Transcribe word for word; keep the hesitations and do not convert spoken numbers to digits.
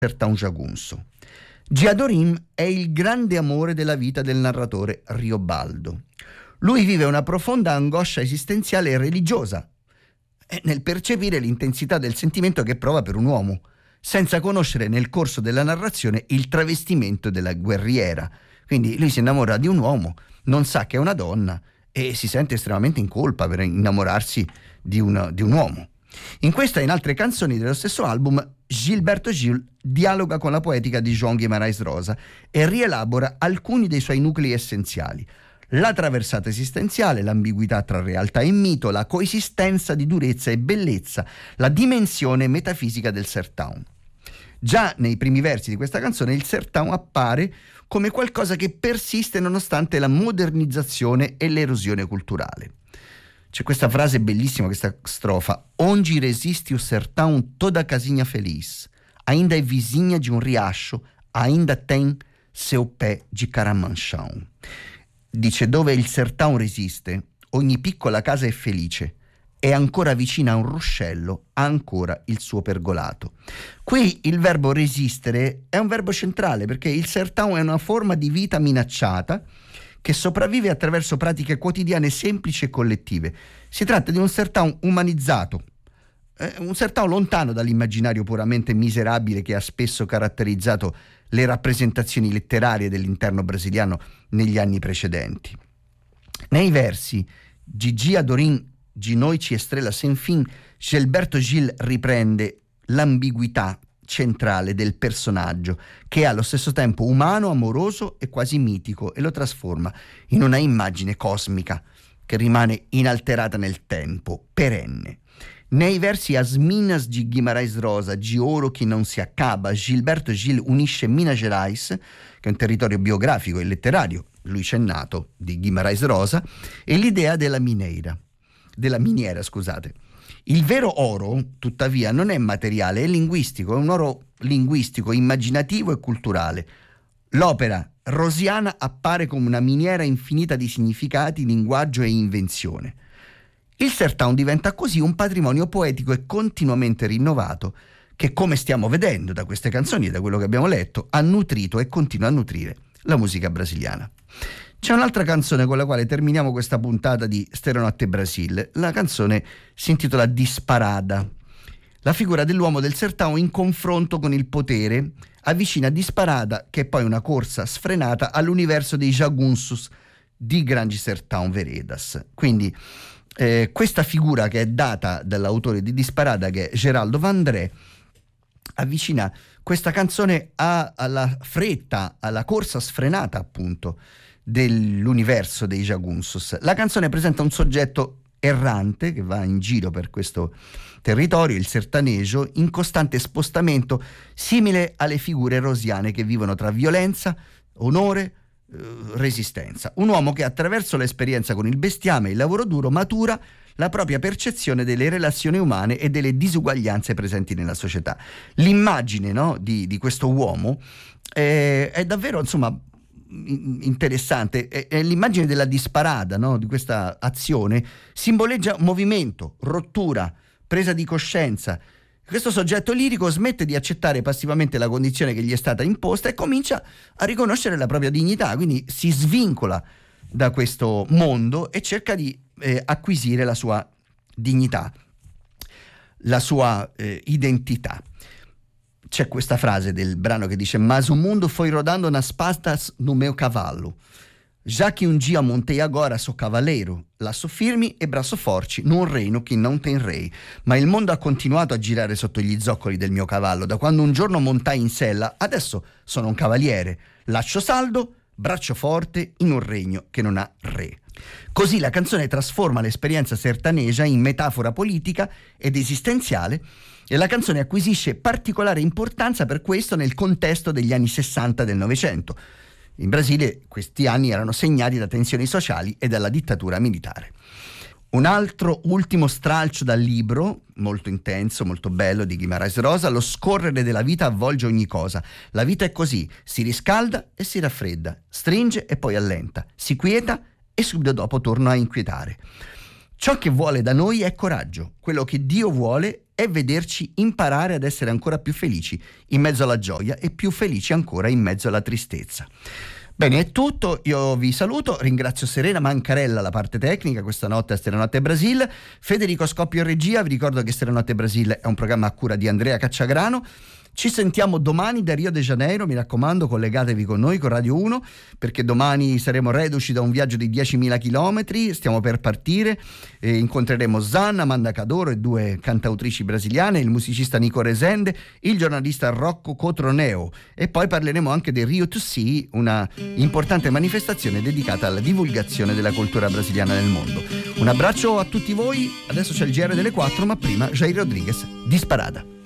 Sertão Jagunço. Giadorim è il grande amore della vita del narratore Riobaldo. Lui vive una profonda angoscia esistenziale e religiosa nel percepire l'intensità del sentimento che prova per un uomo, senza conoscere nel corso della narrazione il travestimento della guerriera. Quindi lui si innamora di un uomo, non sa che è una donna e si sente estremamente in colpa per innamorarsi di, una, di un uomo. In questa e in altre canzoni dello stesso album, Gilberto Gil dialoga con la poetica di João Guimarães Rosa e rielabora alcuni dei suoi nuclei essenziali: la traversata esistenziale, l'ambiguità tra realtà e mito, la coesistenza di durezza e bellezza, la dimensione metafisica del sertão. Già nei primi versi di questa canzone il sertão appare come qualcosa che persiste nonostante la modernizzazione e l'erosione culturale. C'è questa frase bellissima, questa strofa: onde resiste o sertão toda casinha feliz, ainda è vizinha de um riacho, ainda tem seu pé de caramanchão. Dice: dove il sertão resiste, ogni piccola casa è felice, è ancora vicina a un ruscello, ha ancora il suo pergolato. Qui il verbo resistere è un verbo centrale, perché il sertão è una forma di vita minacciata che sopravvive attraverso pratiche quotidiane semplici e collettive. Si tratta di un sertão umanizzato, eh, un sertão lontano dall'immaginario puramente miserabile che ha spesso caratterizzato le rappresentazioni letterarie dell'interno brasiliano negli anni precedenti. Nei versi Gigi Adorim, de Noite Estrela Sem Fim, Gilberto Gil riprende l'ambiguità centrale del personaggio, che è allo stesso tempo umano, amoroso e quasi mitico, e lo trasforma in una immagine cosmica che rimane inalterata nel tempo, perenne. Nei versi As Minas de Guimarães Rosa, de Ouro che non si accaba, Gilberto Gil unisce Minas Gerais, che è un territorio biografico e letterario, lui c'è nato, di Guimarães Rosa, e l'idea della mineira, della miniera, scusate. Il vero oro, tuttavia, non è materiale, è linguistico, è un oro linguistico, immaginativo e culturale. L'opera rosiana appare come una miniera infinita di significati, linguaggio e invenzione. Il sertão diventa così un patrimonio poetico e continuamente rinnovato che, come stiamo vedendo da queste canzoni e da quello che abbiamo letto, ha nutrito e continua a nutrire la musica brasiliana. C'è un'altra canzone con la quale terminiamo questa puntata di Stereonotte Brasil. La canzone si intitola Disparada. La figura dell'uomo del sertão in confronto con il potere avvicina Disparada, che è poi una corsa sfrenata, all'universo dei jagunços di Grande Sertão Veredas. Quindi eh, questa figura, che è data dall'autore di Disparada, che è Geraldo Vandré, avvicina questa canzone a, alla fretta, alla corsa sfrenata appunto dell'universo dei jagunços. La canzone presenta un soggetto errante che va in giro per questo territorio, il sertanejo, in costante spostamento, simile alle figure rosiane che vivono tra violenza, onore, eh, resistenza. Un uomo che attraverso l'esperienza con il bestiame e il lavoro duro matura la propria percezione delle relazioni umane e delle disuguaglianze presenti nella società. L'immagine, no, di, di questo uomo eh, è davvero, insomma, interessante. È, è l'immagine della disparada, no? Di questa azione simboleggia movimento, rottura, presa di coscienza. Questo soggetto lirico smette di accettare passivamente la condizione che gli è stata imposta e comincia a riconoscere la propria dignità, quindi si svincola da questo mondo e cerca di eh, acquisire la sua dignità, la sua eh, identità. C'è questa frase del brano che dice: mas o mundo foi rodando nas pastas no meu cavalo, já que um dia montei agora sou cavaleiro, laço firmi e braço forti, num reino che non tem rei. Ma il mondo ha continuato a girare sotto gli zoccoli del mio cavallo, da quando un giorno montai in sella, adesso sono un cavaliere, laccio saldo, braccio forte, in un regno che non ha re. Così la canzone trasforma l'esperienza sertaneja in metafora politica ed esistenziale, e la canzone acquisisce particolare importanza per questo nel contesto degli anni sessanta del Novecento. In Brasile questi anni erano segnati da tensioni sociali e dalla dittatura militare. Un altro ultimo stralcio dal libro, molto intenso, molto bello, di Guimarães Rosa: lo scorrere della vita avvolge ogni cosa. La vita è così, si riscalda e si raffredda, stringe e poi allenta, si quieta e subito dopo torna a inquietare. Ciò che vuole da noi è coraggio, quello che Dio vuole è è vederci imparare ad essere ancora più felici in mezzo alla gioia e più felici ancora in mezzo alla tristezza. Bene, è tutto, io vi saluto, ringrazio Serena Mancarella, la parte tecnica, questa notte a Sterenotte Brasil, Federico Scoppio in regia, vi ricordo che Sterenotte Brasil è un programma a cura di Andrea Cacciagrano. Ci sentiamo domani da Rio de Janeiro, mi raccomando, collegatevi con noi con Radio uno, perché domani saremo reduci da un viaggio di diecimila chilometri, stiamo per partire, e incontreremo Zanna, Amanda Cadoro e due cantautrici brasiliane, il musicista Nico Resende, il giornalista Rocco Cotroneo, e poi parleremo anche del Rio to See, una importante manifestazione dedicata alla divulgazione della cultura brasiliana nel mondo. Un abbraccio a tutti voi, adesso c'è il G R delle quattro, ma prima Jair Rodriguez di Sparada.